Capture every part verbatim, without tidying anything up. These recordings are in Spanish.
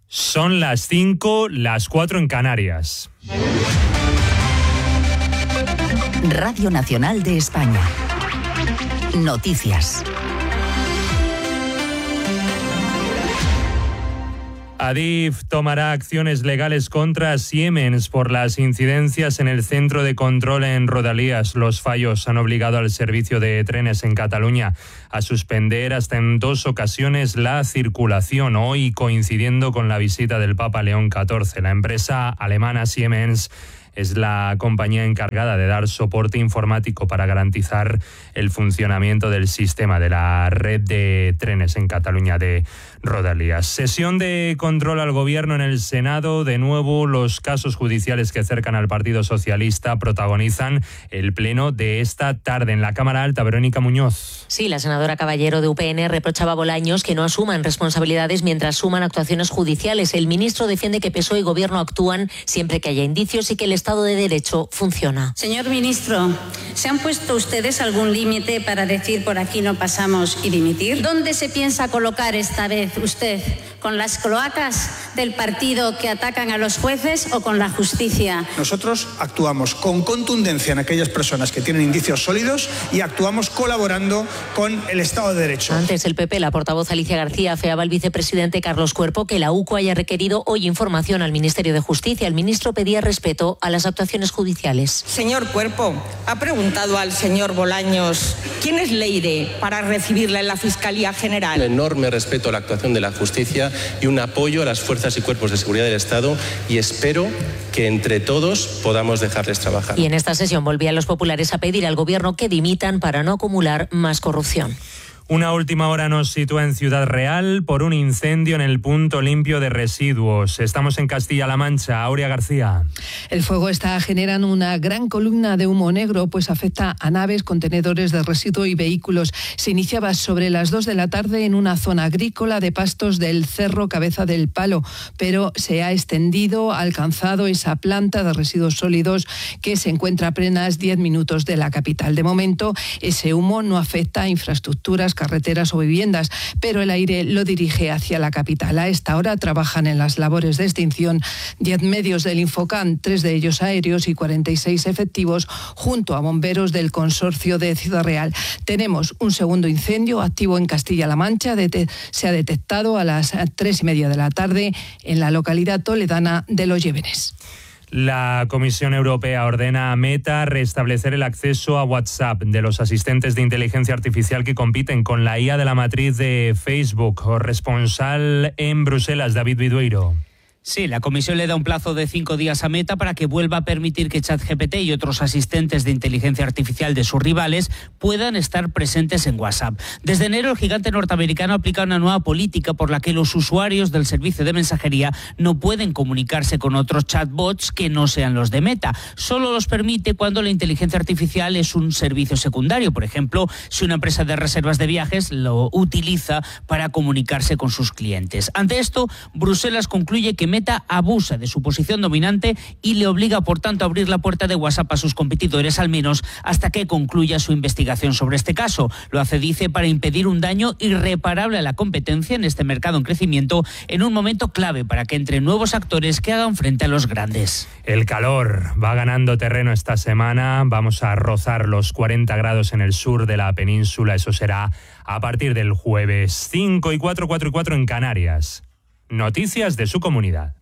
Son las cinco, las cuatro en Canarias. Radio Nacional de España. Noticias. Adif tomará acciones legales contra Siemens por las incidencias en el centro de control en Rodalies. Los fallos han obligado al servicio de trenes en Cataluña a suspender hasta en dos ocasiones la circulación, hoy coincidiendo con la visita del Papa León catorce. La empresa alemana Siemens es la compañía encargada de dar soporte informático para garantizar el funcionamiento del sistema de la red de trenes en Cataluña de Rodalies. Sesión de control al gobierno en el Senado. De nuevo, los casos judiciales que acercan al Partido Socialista protagonizan el pleno de esta tarde. En la Cámara Alta, Verónica Muñoz. Sí, la senadora Caballero de U P N reprochaba a Bolaños que no asuman responsabilidades mientras suman actuaciones judiciales. El ministro defiende que P S O E y Gobierno actúan siempre que haya indicios y que el Estado de Derecho funciona. Señor ministro, ¿se han puesto ustedes algún límite para decir por aquí no pasamos y dimitir? ¿Dónde se piensa colocar esta vez usted? ¿Con las cloacas del partido que atacan a los jueces o con la justicia? Nosotros actuamos con contundencia en aquellas personas que tienen indicios sólidos y actuamos colaborando con el Estado de Derecho. Antes el P P, la portavoz Alicia García afeaba al vicepresidente Carlos Cuerpo que la U C O haya requerido hoy información al Ministerio de Justicia. El ministro pedía respeto a las actuaciones judiciales. Señor Cuerpo, ha preguntado al señor Bolaños quién es Leire para recibirla en la Fiscalía General. Un enorme respeto a la actuación de la justicia y un apoyo a las fuerzas y cuerpos de seguridad del Estado, y espero que entre todos podamos dejarles trabajar. Y en esta sesión volvían los populares a pedir al gobierno que dimitan para no acumular más corrupción. Una última hora nos sitúa en Ciudad Real por un incendio en el punto limpio de residuos. Estamos en Castilla-La Mancha. Aurea García. El fuego está generando una gran columna de humo negro, pues afecta a naves, contenedores de residuos y vehículos. Se iniciaba sobre las dos de la tarde en una zona agrícola de pastos del Cerro Cabeza del Palo, pero se ha extendido, ha alcanzado esa planta de residuos sólidos que se encuentra a apenas diez minutos de la capital. De momento, ese humo no afecta a infraestructuras, carreteras o viviendas, pero el aire lo dirige hacia la capital. A esta hora trabajan en las labores de extinción diez medios del Infocan, tres de ellos aéreos y cuarenta y seis efectivos, junto a bomberos del consorcio de Ciudad Real. Tenemos un segundo incendio activo en Castilla-La Mancha. Se ha detectado a las tres y media de la tarde en la localidad toledana de Los Llévenes. La Comisión Europea ordena a Meta restablecer el acceso a WhatsApp de los asistentes de inteligencia artificial que compiten con la I A de la matriz de Facebook. Corresponsal en Bruselas, David Vidueiro. Sí, la Comisión le da un plazo de cinco días a Meta para que vuelva a permitir que ChatGPT y otros asistentes de inteligencia artificial de sus rivales puedan estar presentes en WhatsApp. Desde enero, el gigante norteamericano aplica una nueva política por la que los usuarios del servicio de mensajería no pueden comunicarse con otros chatbots que no sean los de Meta. Solo los permite cuando la inteligencia artificial es un servicio secundario. Por ejemplo, si una empresa de reservas de viajes lo utiliza para comunicarse con sus clientes. Ante esto, Bruselas concluye que Meta abusa de su posición dominante y le obliga, por tanto, a abrir la puerta de WhatsApp a sus competidores, al menos hasta que concluya su investigación sobre este caso. Lo hace, dice, para impedir un daño irreparable a la competencia en este mercado en crecimiento, en un momento clave para que entren nuevos actores que hagan frente a los grandes. El calor va ganando terreno esta semana. Vamos a rozar los cuarenta grados en el sur de la península. Eso será a partir del jueves. cinco y cuatro, cuatro y cuatro en Canarias. Noticias de su comunidad.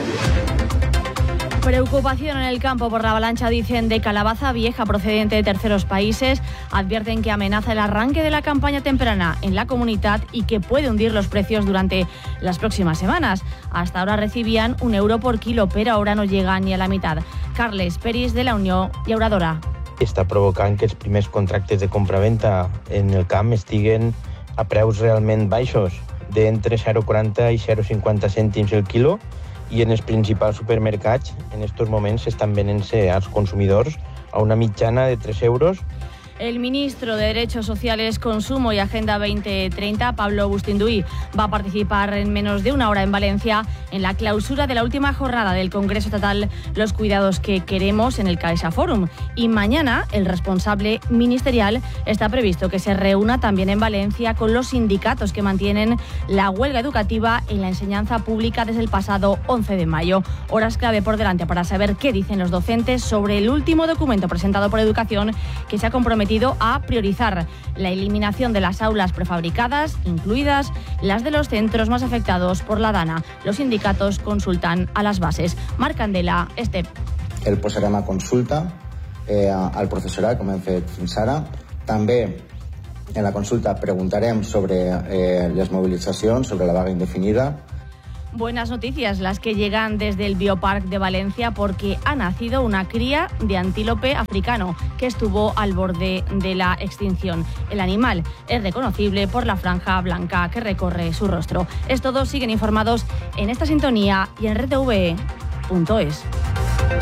Preocupación en el campo por la avalancha, dicen, de calabaza vieja procedente de terceros países. Advierten que amenaza el arranque de la campaña temprana en la comunidad y que puede hundir los precios durante las próximas semanas. Hasta ahora recibían un euro por kilo, pero ahora no llegan ni a la mitad. Carles Peris, de la Unió Llauradora. Està provocant que els primers contractes de compra-venta en el camp estiguen a preus realment baixos, d'entre zero coma quaranta i zero coma cinquanta cèntims el quilo, i en els principals supermercats en estos moments estan venent-se als consumidors a una mitjana de tres euros. El ministro de Derechos Sociales, Consumo y Agenda veinte treinta, Pablo Bustinduy, va a participar en menos de una hora en Valencia en la clausura de la última jornada del Congreso Estatal Los Cuidados que Queremos en el Caixa Forum. Y mañana el responsable ministerial está previsto que se reúna también en Valencia con los sindicatos que mantienen la huelga educativa en la enseñanza pública desde el pasado once de mayo. Horas clave por delante para saber qué dicen los docentes sobre el último documento presentado por Educación, que se ha comprometido a priorizar la eliminación de las aulas prefabricadas, incluidas las de los centros más afectados por la Dana. Los sindicatos consultan a las bases. Marc Candela, Estep. El posarem a consulta eh, al professorat, com hem fet fins ara. També en la consulta preguntarem sobre eh, les mobilitzacions, sobre la vaga indefinida. Buenas noticias las que llegan desde el Biopark de Valencia, porque ha nacido una cría de antílope africano que estuvo al borde de la extinción. El animal es reconocible por la franja blanca que recorre su rostro. Es todo, siguen informados en esta sintonía y en r t v punto es.